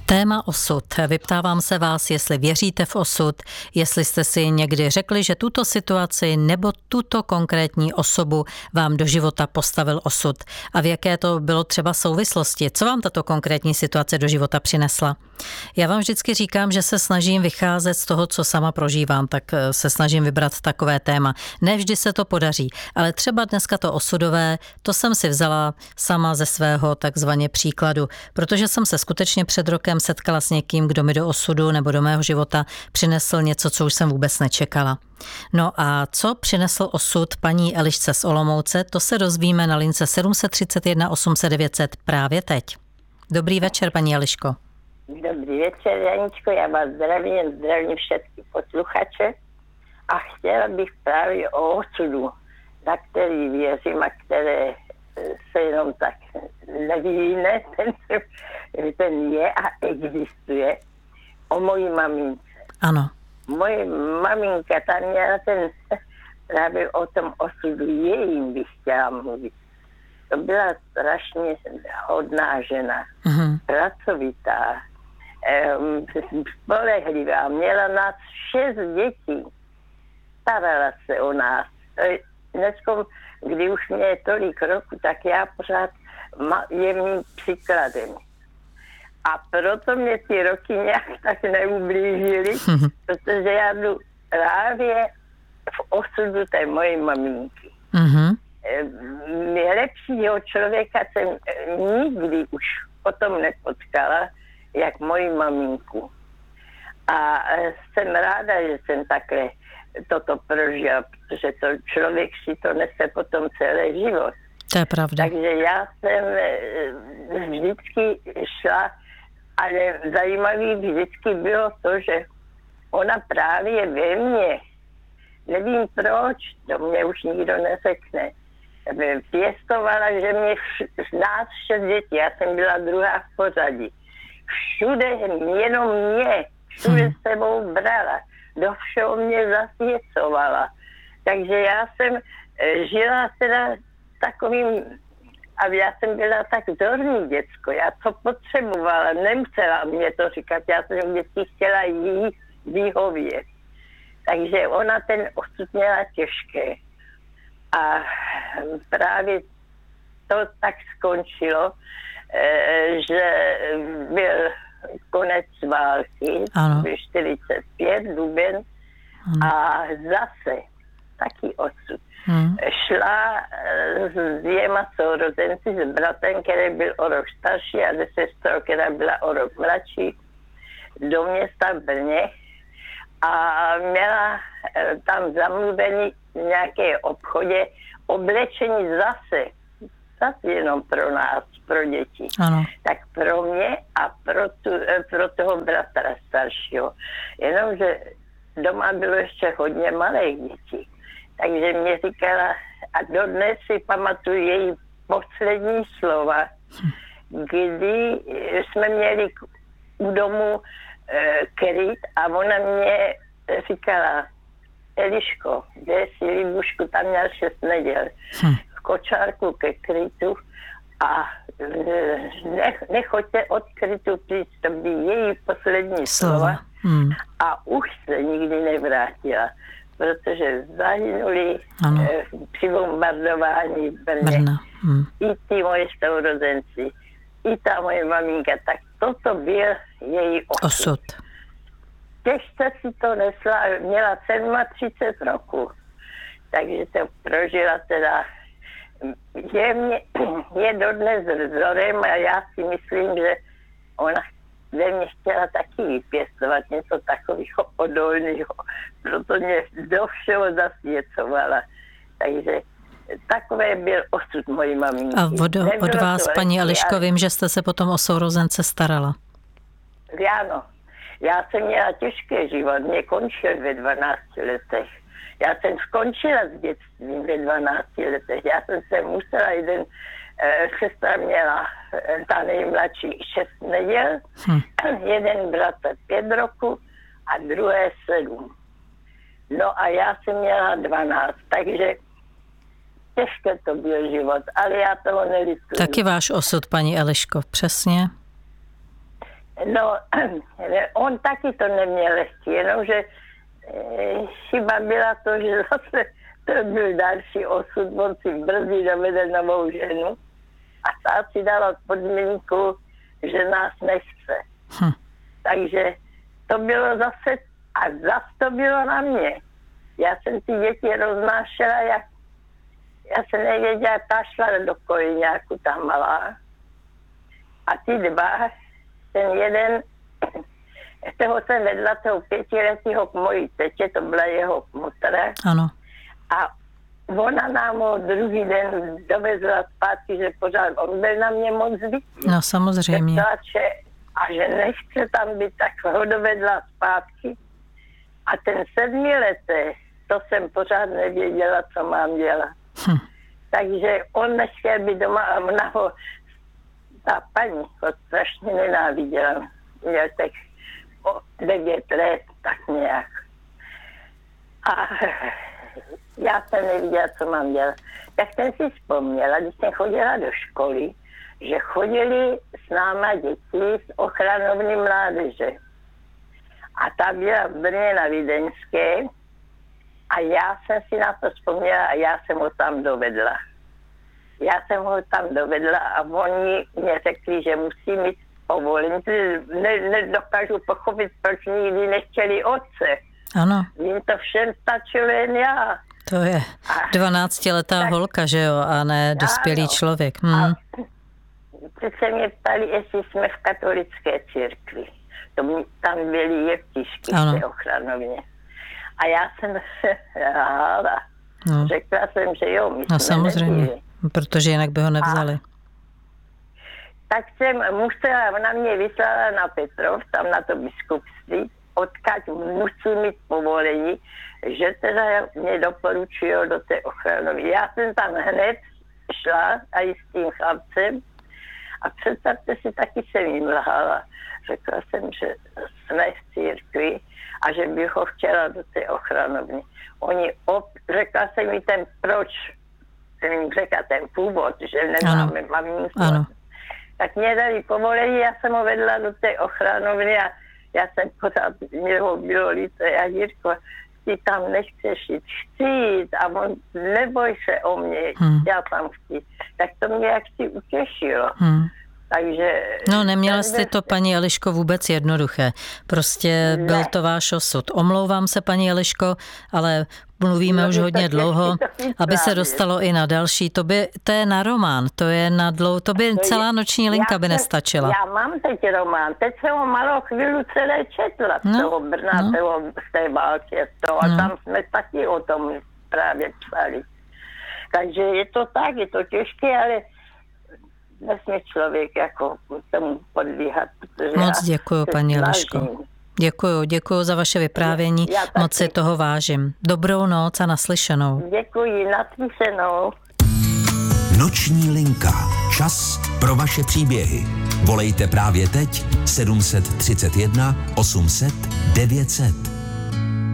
Téma osud. Vyptávám se vás, jestli věříte v osud, jestli jste si někdy řekli, že tuto situaci nebo tuto konkrétní osobu vám do života postavil osud a v jaké to bylo třeba souvislosti. Co vám tato konkrétní situace do života přinesla? Já vám vždycky říkám, že se snažím vycházet z toho, co sama prožívám, tak se snažím vybrat takové téma. Ne vždy se to podaří, ale třeba dneska to osudové, to jsem si vzala sama ze svého takzvaně příkladu, protože jsem se skutečně před rokem setkala s někým, kdo mi do osudu nebo do mého života přinesl něco, co už jsem vůbec nečekala. No a co přinesl osud paní Elišce z Olomouce, to se dozvíme na lince 731 800 900 právě teď. Dobrý večer, paní Eliško. Dobrý večer, Janičko, já vás zdravím všetky posluchače a chtěla bych právě o osudu, na který věřím a které se jenom tak nevyvíne, ten je a existuje, o mojí mamince. Ano. Moje maminka, ta měla právě o tom osudu jejím bych chtěla mluvit. To byla strašně hodná žena, pracovitá, spolehlivá, měla nás 6 dětí, starala se o nás. Dneska, kdy už mě je tolik roku, tak já pořád je mým příkladem. A proto mě ty roky nějak tak neublížily, protože já jdu právě v osudu té mojej maminky. Lepšího člověka jsem nikdy už potom nepotkala, jak moji maminku. A jsem ráda, že jsem takhle toto prožila, protože to člověk si to nese potom celý život. To je pravda. Takže já jsem vždycky šla, ale zajímavé vždycky bylo to, že ona právě ve mně, nevím proč, to mě už nikdo neřekne, pěstovala, že mě nás 6 dětí, já jsem byla druhá v pořadí. Všude, jenom mě, všude s sebou brala, do všeho mě zasvěcovala. Takže já jsem žila teda takovým, a já jsem byla tak zorný děcko, já to potřebovala, nemusela mě to říkat, já jsem vždycky chtěla jí vyhovět. Takže ona ten osud měla těžké. A právě to tak skončilo, že byl konec války, byl 45, duben, a zase taky osud. Šla s 2 sourozenci, s bratem, který byl o rok starší, a se sestrou, která byla o rok mladší, do města v Brně a měla tam zamluvený v nějaké obchodě oblečení zase jenom pro nás, pro děti. Ano. Tak pro mě a pro toho bratra staršího. Jenomže doma bylo ještě hodně malých dětí. Takže mě říkala, a dodnes si pamatuju její poslední slova, kdy jsme měli u domu kryt a ona mě říkala, Eliško, kde si Libušku, tam měl 6 neděl, v kočárku ke krytu a nechoďte od krytu přijít, to byly její poslední slova. A už se nikdy nevrátila, protože zahynuli při bombardování v Brně. I ty moje sourozenci, i ta moje maminka, tak toto byl její osud. Těžce si to nesla, měla 37 roku, takže to prožila teda, je dodnes vzorem a já si myslím, že ona ve mně chtěla taky vypěstovat něco takového odolného, proto mě do všeho zasvěcovala. Takže takové byl osud mojí maminky. A od vás, paní Eliško, vím, že jste se potom o sourozence starala. Ano. Já jsem měla těžký život, mě končil ve 12 letech. Já jsem skončila s dětstvím ve 12 letech. Já jsem se musela, sestra měla, ta nejmladší 6 neděl, jeden bratr 5 roku a druhé 7. No a já jsem měla 12, takže těžké to byl život, ale já toho nelituji. Taky váš osud, paní Eliško, přesně. No, on taky to neměl lehký, jenomže chyba byla to, že zase to byl další osud, on si brzy dovedl novou ženu a ta si dala podmínku, že nás nechce. Takže to bylo zase, a zase to bylo na mě. Já jsem ty děti roznášela, já jsem nevěděla, ta šla do Koliňáku, ta malá. A ty dva, ten jeden, toho jsem vedla toho 5letého k mojí tetě, to byla jeho kmotra. Ano. A ona nám ho druhý den dovezla zpátky, že pořád on byl na mě moc zvyklý. No samozřejmě. A že nechce tam být, tak ho dovedla zpátky. A ten 7letý, to jsem pořád nevěděla, co mám dělat. Takže on nechtěl být doma a ona ho, ta paní ho strašně nenáviděla. Měl tak 9 let, tak nějak. A já jsem neviděla, co mám dělat. Tak jsem si vzpomněla, když jsem chodila do školy, že chodili s náma děti z ochranovny mládeže. A ta byla v Brně na Vídeňské a já jsem si na to vzpomněla a já jsem ho tam dovedla. A oni mě řekli, že musí mít povolení. Nedokážu pochopit, proč nikdy nechtěli otce. Ano. Jim to všem stačilo jen já. To je 12letá holka, že jo, a ne dospělý člověk. A teď se mě ptali, jestli jsme v katolické církvi. Tam byly jevtišky v té ochranovně. A já jsem se hála. No. Řekla jsem, že jo, my jsme samozřejmě, nebyli. Protože jinak by ho nevzali. Tak jsem musela, ona mě vyslala na Petrov, tam na to biskupství, odkud musím mít povolení, že teda mě doporučují do té ochranovny. Já jsem tam hned šla a i s tím chlapcem a představte si, taky jsem jim lhala. Řekla jsem, že jsme v církvi a že bych ho chtěla do té ochranovny. Řekla jsem mi ten proč, jsem jim řekla ten původ, že nemáme maminku. Tak mě dali povolení, já jsem ho vedla do té ochranovny a já jsem pořád, mě ho bylo líto, já Jirko, ty tam nechceš jít, chci jít a on, neboj se o mě, já tam chci. Tak to mě jaksi utěšilo. Takže... No neměla jste to, paní Eliško, vůbec jednoduché. Prostě byl to váš osud. Omlouvám se, paní Eliško, ale mluvíme už hodně dlouho, aby se dostalo i na další. To je na román, to je na to by celá noční linka by nestačila. Já mám teď román, teď jsem ho malou chvíli celé četla z toho Brna, z té války, a tam jsme taky o tom právě psali. Takže je to tak, je to těžké, ale nesmí člověk jako tomu podvíhat. Moc děkuju, paní Eliško. Děkuju za vaše vyprávění, moc si toho vážím. Dobrou noc a naslyšenou. Děkuji, naslyšenou. Noční linka. Čas pro vaše příběhy. Volejte právě teď 731 800 900.